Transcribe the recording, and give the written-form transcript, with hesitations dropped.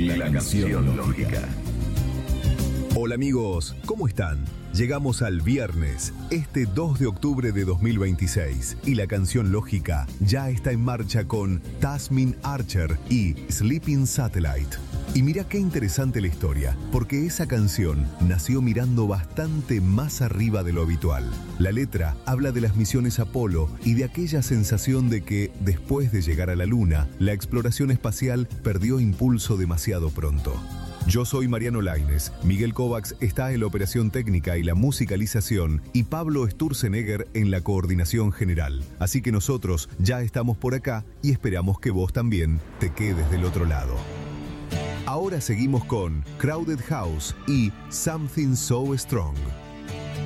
La canción lógica. Hola amigos, ¿cómo están? Llegamos al viernes, este 2 de octubre de 2026, y la canción lógica ya está en marcha con Tasmin Archer y Sleeping Satellite. Y mira qué interesante la historia, porque esa canción nació mirando bastante más arriba de lo habitual. La letra habla de las misiones Apolo y de aquella sensación de que, después de llegar a la Luna, la exploración espacial perdió impulso demasiado pronto. Yo soy Mariano Lainez, Miguel Kovacs está en la operación técnica y la musicalización y Pablo Sturzenegger en la coordinación general. Así que nosotros ya estamos por acá y esperamos que vos también te quedes del otro lado. Ahora seguimos con Crowded House y Something So Strong.